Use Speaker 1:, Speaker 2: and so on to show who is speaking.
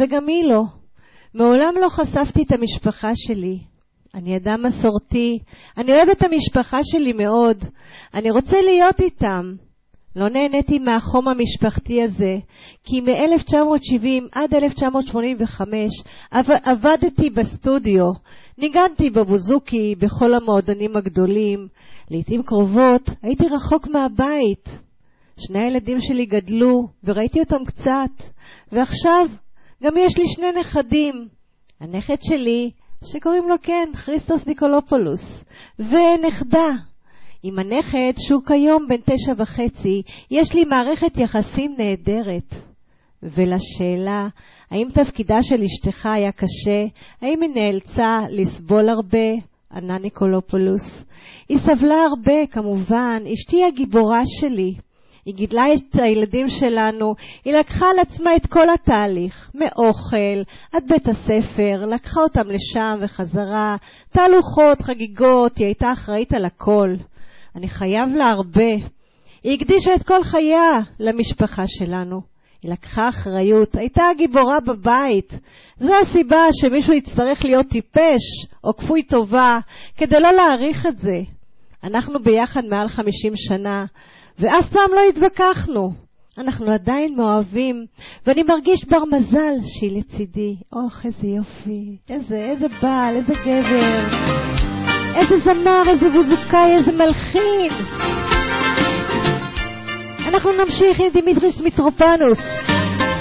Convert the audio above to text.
Speaker 1: וגם היא לא. מעולם לא חשפתי את המשפחה שלי. אני אדם מסורתי, אני אוהב את המשפחה שלי מאוד, אני רוצה להיות איתם. לא נהניתי מהחום המשפחתי הזה, כי מ-1970 עד 1985 עבדתי בסטודיו, ניגנתי בבוזוקי בכל המועדונים הגדולים, לעתים קרובות הייתי רחוק מהבית. שני הילדים שלי גדלו וראיתי אותם קצת, ועכשיו גם יש לי שני נכדים. הנכד שלי, שקוראים לו כריסטוס ניקולופולוס, ונכדה. עם הנכד שהוא כיום בן 9.5, יש לי מערכת יחסים נהדרת. ולשאלה, האם תפקידה של אשתך היה קשה? האם היא נאלצה לסבול הרבה? ענה ניקולופולוס. היא סבלה הרבה, כמובן. אשתי הגיבורה שלי. היא גידלה את הילדים שלנו, היא לקחה על עצמה את כל התהליך, מאוכל עד בית הספר, לקחה אותם לשם וחזרה, תהלוכות, חגיגות, היא הייתה אחראית על הכל. אני חייב לה הרבה. היא הקדישה את כל חייה למשפחה שלנו. היא לקחה אחריות, הייתה הגיבורה בבית. זו הסיבה שמישהו יצטרך להיות טיפש או כפוי טובה כדי לא להעריך את זה. אנחנו ביחד מעל 50 שנה, ואף פעם לא התווכחנו. אנחנו עדיין מאוהבים, ואני מרגיש בר מזל שהיא לצידי. אוח, איזה יופי, איזה בעל, איזה גבר, איזה זמר, איזה בוזוקאי, איזה מלחין. אנחנו נמשיך עם דימיטריס מיטרופנוס.